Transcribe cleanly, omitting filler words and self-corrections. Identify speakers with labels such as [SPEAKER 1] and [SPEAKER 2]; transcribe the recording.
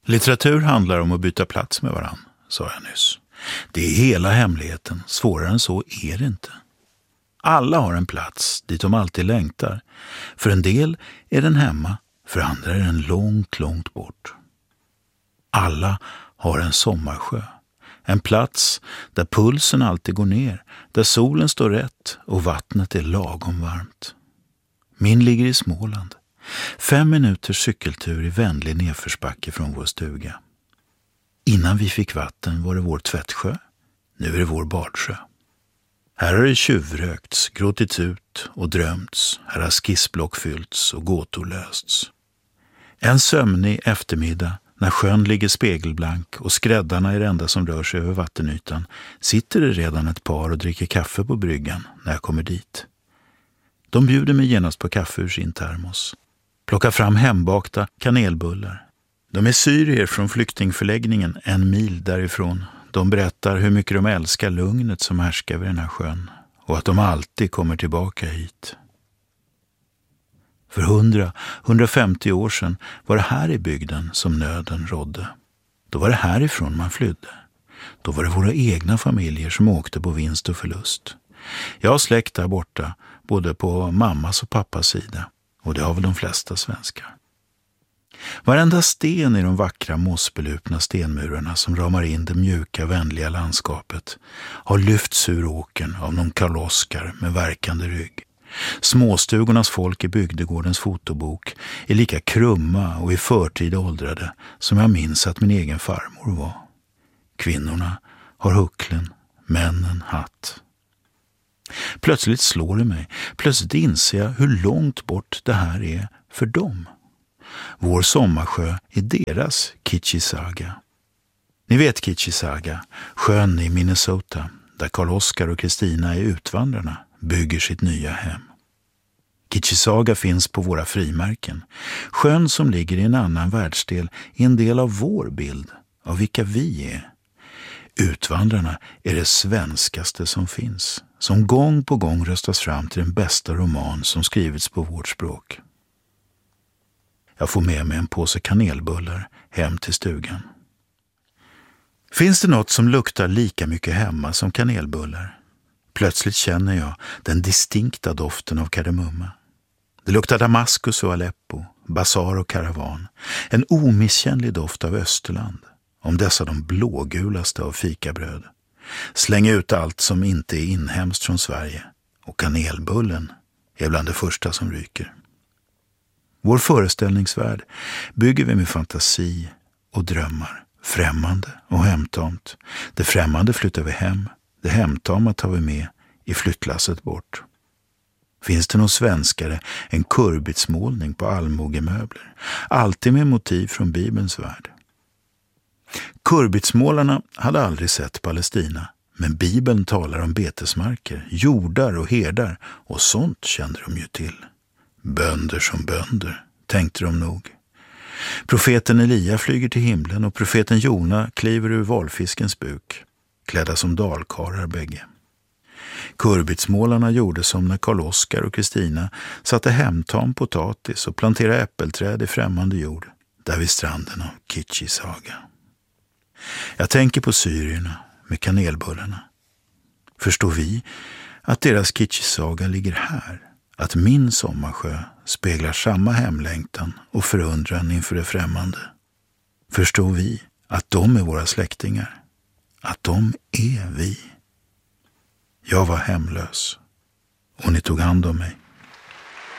[SPEAKER 1] Litteratur handlar om att byta plats med varann, sa jag nyss. Det är hela hemligheten, svårare än så är det inte. Alla har en plats dit de alltid längtar. För en del är den hemma, för andra är den långt, långt bort. Alla har en sommarsjö. En plats där pulsen alltid går ner, där solen står rätt och vattnet är lagom varmt. Min ligger i Småland. 5 minuters cykeltur i vänlig nedförsbacke från vår stuga. Innan vi fick vatten var det vår tvättsjö. Nu är det vår badsjö. Här har det tjuvrökts, gråtits ut och drömts. Här har skissblock fyllts och gåtor lösts. En sömnig eftermiddag, när sjön ligger spegelblank och skräddarna är det enda som rör sig över vattenytan, sitter det redan ett par och dricker kaffe på bryggan när jag kommer dit. De bjuder mig genast på kaffe ur sin termos. Plockar fram hembakta kanelbullar. De är syrier från flyktingförläggningen 1 mil därifrån. De berättar hur mycket de älskar lugnet som härskar vid den här sjön och att de alltid kommer tillbaka hit. För 100-150 år sedan var det här i bygden som nöden rådde. Då var det härifrån man flydde. Då var det våra egna familjer som åkte på vinst och förlust. Jag har släkt där borta, både på mammas och pappas sida. Och det har väl de flesta svenskar. Varenda sten i de vackra mossbelupna stenmurarna som ramar in det mjuka, vänliga landskapet har lyfts ur åkern av någon Karl-Oskar med verkande rygg. Småstugornas folk i bygdegårdens fotobok är lika krumma och i förtid åldrade som jag minns att min egen farmor var. Kvinnorna har hucklen, männen hatt. Plötsligt slår det mig. Plötsligt inser jag hur långt bort det här är för dem. Vår sommarsjö är deras Kitchisaga. Ni vet Kitchisaga, sjön i Minnesota, där Karl-Oskar och Kristina är utvandrarna, bygger sitt nya hem. Kitchisaga finns på våra frimärken. Sjön som ligger i en annan världsdel är en del av vår bild, av vilka vi är. Utvandrarna är det svenskaste som finns, som gång på gång röstas fram till den bästa roman som skrivits på vårt språk. Jag får med mig en påse kanelbullar hem till stugan. Finns det något som luktar lika mycket hemma som kanelbullar? Plötsligt känner jag den distinkta doften av kardemumma. Det luktar Damaskus och Aleppo, basar och karavan. En omisskännlig doft av Österland. Om dessa de blågulaste av fikabröd. Släng ut allt som inte är inhemskt från Sverige. Och kanelbullen är bland det första som ryker. Vår föreställningsvärld bygger vi med fantasi och drömmar. Främmande och hemtamt. Det främmande flyttar vi hem. Det hemtama tar vi med i flyttlasset bort. Finns det någon svenskare än kurbitsmålning på allmogemöbler? Alltid med motiv från Bibelns värld. Kurbitsmålarna hade aldrig sett Palestina, men Bibeln talar om betesmarker, jordar och herdar, och sånt kände de ju till. Bönder som bönder, tänkte de nog. Profeten Elia flyger till himlen och profeten Jona kliver ur valfiskens buk, klädda som dalkarlar bägge. Kurbitsmålarna gjorde som när Karl-Oskar och Kristina satte hemtam potatis och planterade äppelträd i främmande jord, där vid stranden av Kitchisaga. Jag tänker på syrierna med kanelbullarna. Förstår vi att deras Kitchisaga ligger här? Att min sommarsjö speglar samma hemlängtan och förundran inför det främmande? Förstår vi att de är våra släktingar? Att de är vi? Jag var hemlös och ni tog hand om mig.